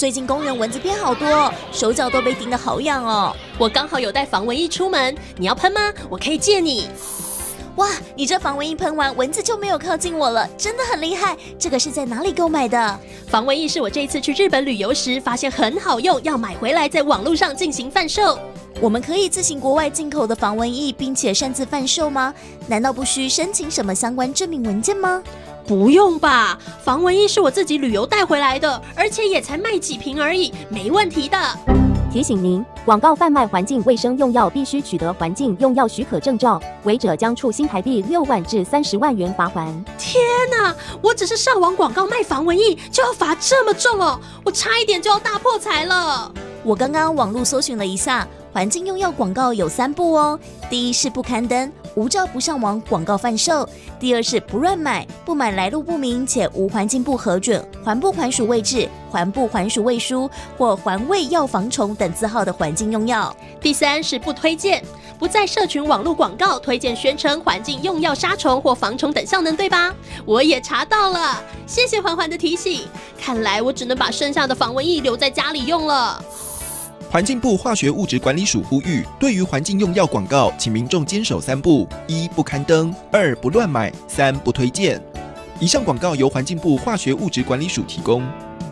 最近公园蚊子变好多，手脚都被叮得好痒哦。 我刚好有带防蚊液出门，你要喷吗？我可以借你。 哇，你这防蚊液喷完，蚊子就没有靠近我了，真的很厉害。这个是在哪里购买的？ 防蚊液是我这一次去日本旅游时发现很好用，要买回来在网络上进行贩售。 我们可以自行国外进口的防蚊液，并且擅自贩售吗？难道不需申请什么相关证明文件吗？ 不用吧，防蚊液是我自己旅游带回来的，而且也才卖几瓶而已，没问题的。 提醒您，广告贩卖环境卫生用药必须取得环境用药许可证照，违者将处新台币6万至30万元罚锾。 天哪，我只是上网广告卖防蚊液就要罚这么重哦，我差一点就要大破财了。 我刚刚网络搜寻了一下，环境用药广告有3步哦。第一是不刊登，无照不上网广告贩售；第二是不乱买，不买来路不明且无环境部核准、环部环署卫制、环部环署卫书或环卫药防虫等字号的环境用药； 第三是不推荐，不在社群网络广告推荐宣称环境用药杀虫或防虫等效能，对吧？我也查到了，谢谢环环的提醒。看来我只能把剩下的防蚊液留在家里用了。 环境部化学物质管理署呼吁，对于环境用药广告，请民众坚守3步：1不刊登，2不乱买，3不推荐。以上广告由环境部化学物质管理署提供。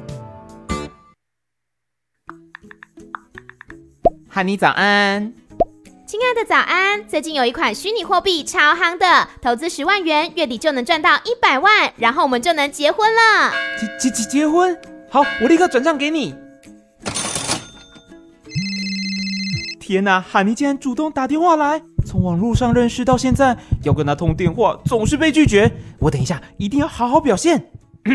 汉妮早安， 亲爱的早安！最近有一款虚拟货币超夯的，投资10万元，月底就能赚到100万，然后我们就能结婚了。 结婚？好，我立刻转账给你。天哪，汉妮竟然主动打电话来，从网络上认识到现在，要跟她通电话总是被拒绝。我等一下一定要好好表现。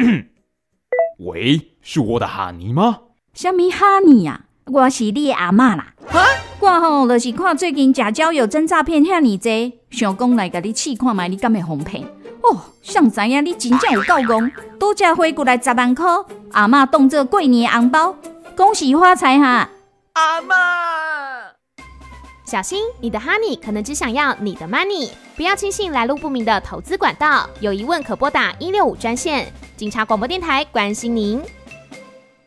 喂，是我的汉妮吗？ 什么哈尼啊？我是你的阿嬷啦。我吼就是看最近假交友真诈骗遐尼济，想讲来甲你试看卖，你敢会哄骗？哦，想知影你真正有够戆，拄才汇过来10万块，阿嬷当作过年的红包，恭喜发财哈！ 阿嬷。 小心，你的 Honey 可能只想要你的 money， 不要轻信来路不明的投资管道。有疑问可拨打165专线。警察广播电台关心您。